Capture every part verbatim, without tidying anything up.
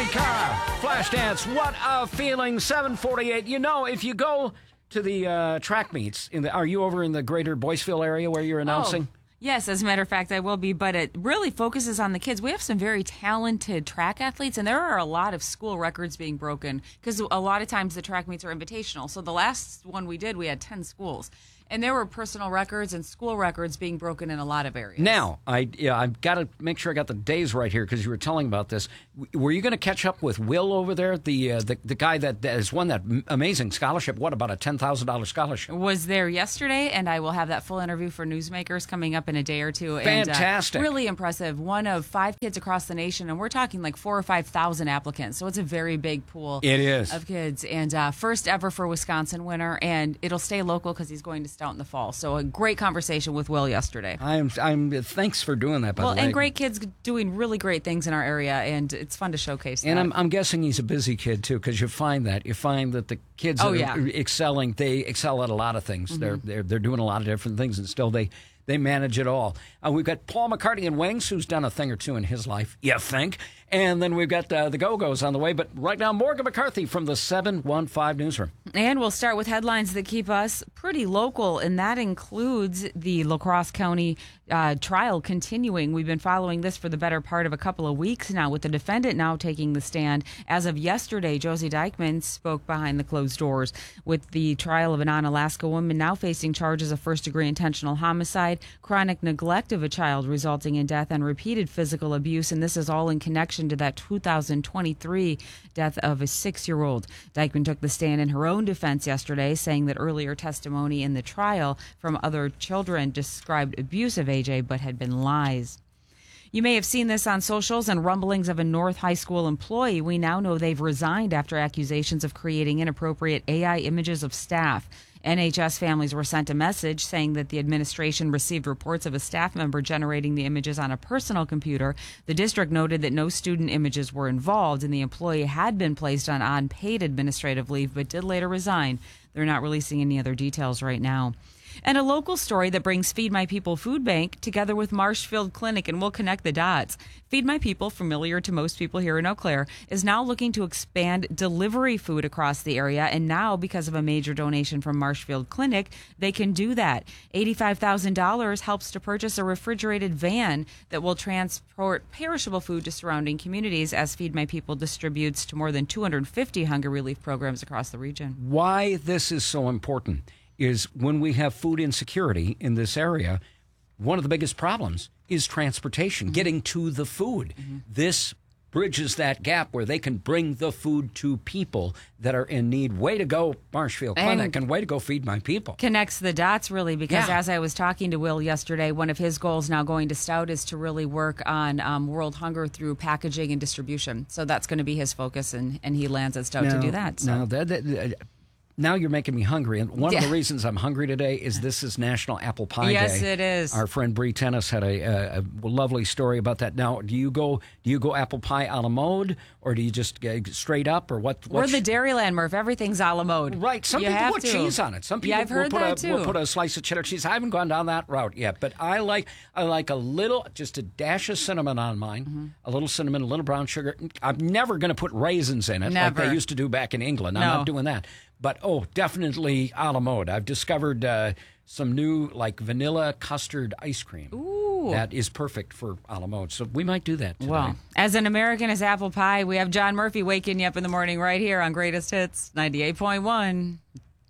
Monica, Flashdance, what a feeling, seven forty-eight. You know, if you go to the uh, track meets, in the, are you over in the greater Boyceville area where you're announcing? Oh. Yes, as a matter of fact, I will be, but it really focuses on the kids. We have some very talented track athletes, and there are a lot of school records being broken because a lot of times the track meets are invitational. So the last one we did, we had ten schools. And there were personal records and school records being broken in a lot of areas. Now, I yeah, I've got to make sure I got the days right here because you were telling about this. Were you going to catch up with Will over there, the uh, the, the guy that has won that amazing scholarship? What, about a ten thousand dollars scholarship? Was there yesterday, and I will have that full interview for Newsmakers coming up in a day or two. Fantastic. And, uh, really impressive. One of five kids across the nation, and we're talking like four or five thousand applicants. So it's a very big pool it is. of kids. And uh, first ever for Wisconsin winner, and it'll stay local because he's going to Stout in the fall. So a great conversation with Will yesterday. I'm. I'm. Thanks for doing that. By well, the way, and great kids doing really great things in our area, and it's fun to showcase. And that. I'm, I'm guessing he's a busy kid too, because you find that you find that the kids oh, that yeah. are excelling, they excel at a lot of things. Mm-hmm. They're they're they're doing a lot of different things, and still they. They manage it all. Uh, we've got Paul McCartney and Wings, who's done a thing or two in his life, you think. And then we've got uh, the Go-Go's on the way. But right now, Morgan McCarthy from the seven one five Newsroom. And we'll start with headlines that keep us pretty local, and that includes the La Crosse County uh, trial continuing. We've been following this for the better part of a couple of weeks now, with the defendant now taking the stand. As of yesterday, Josie Dykman spoke behind the closed doors with the trial of an Onalaska woman now facing charges of first-degree intentional homicide, chronic neglect of a child resulting in death, and repeated physical abuse. And this is all in connection to that two thousand twenty-three death of a six-year-old. Dykman took the stand in her own defense yesterday, saying that earlier testimony in the trial from other children described abuse of A J but had been lies. You may have seen this on socials and rumblings of a North High School employee. We now know they've resigned after accusations of creating inappropriate A I images of staff. N H S families were sent a message saying that the administration received reports of a staff member generating the images on a personal computer. The district noted that no student images were involved, and the employee had been placed on unpaid administrative leave but did later resign. They're not releasing any other details right now. And a local story that brings Feed My People Food Bank together with Marshfield Clinic, and we'll connect the dots. Feed My People, familiar to most people here in Eau Claire, is now looking to expand delivery food across the area, and now, because of a major donation from Marshfield Clinic, they can do that. eighty-five thousand dollars helps to purchase a refrigerated van that will transport perishable food to surrounding communities, as Feed My People distributes to more than two hundred fifty hunger relief programs across the region. Why this is so important is when we have food insecurity in this area, one of the biggest problems is transportation, mm-hmm. getting to the food. Mm-hmm. This bridges that gap where they can bring the food to people that are in need. Way to go, Marshfield Clinic, and, and way to go, Feed My People. Connects the dots, really, because yeah. as I was talking to Will yesterday, one of his goals now going to Stout is to really work on um, world hunger through packaging and distribution. So that's going to be his focus, and, and he lands at Stout now, to do that. So. Now, that, that, Now you're making me hungry, and one yeah. of the reasons I'm hungry today is this is National Apple Pie yes, Day. Yes, it is. Our friend Bree Tennis had a, a, a lovely story about that. Now, do you go do you go apple pie a la mode, or do you just go straight up, or what? We're the Dairyland, Murph. Everything's a la mode. Right. Some you people have put to. cheese on it. Some people yeah, I've heard will, put that a, too. will put a slice of cheddar cheese. I haven't gone down that route yet, but I like I like a little, just a dash of cinnamon on mine, mm-hmm. a little cinnamon, a little brown sugar. I'm never going to put raisins in it never. like they used to do back in England. I'm no. not doing that. But, oh, definitely a la mode. I've discovered uh, some new, like, vanilla custard ice cream. Ooh. That is perfect for a la mode. So we might do that today. Well, as an American as apple pie, we have John Murphy waking you up in the morning right here on Greatest Hits ninety-eight point one.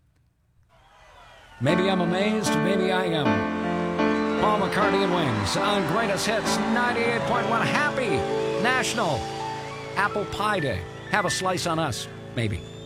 Maybe I'm amazed. Maybe I am. Paul McCartney and Wings on Greatest Hits ninety-eight point one. Happy National Apple Pie Day. Have a slice on us, maybe.